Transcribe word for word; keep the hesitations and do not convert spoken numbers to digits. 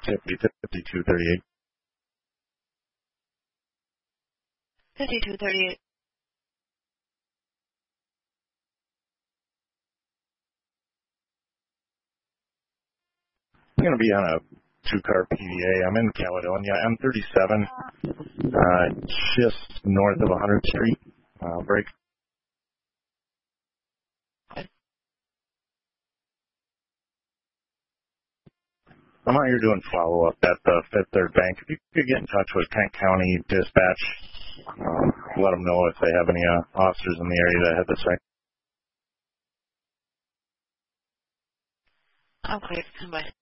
fifty, fifty-two thirty-eight. fifty-two thirty-eight. I'm going to be on a two-car P D A. I'm in Caledonia. M thirty-seven, uh, just north of one hundredth Street. Uh, break. I'm out here doing follow-up at the Fifth Third Bank. If you could get in touch with Kent County Dispatch, um, let them know if they have any uh, officers in the area that have the site. Okay, bye.